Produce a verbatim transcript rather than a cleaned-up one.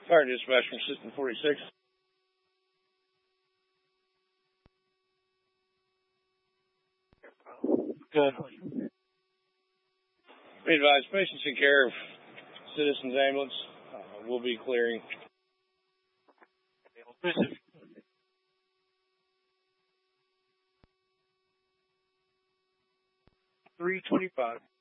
Fire dispatch from System forty-six. Good. Be advised, patients in care of Citizens Ambulance uh, will be clearing. three twenty-five.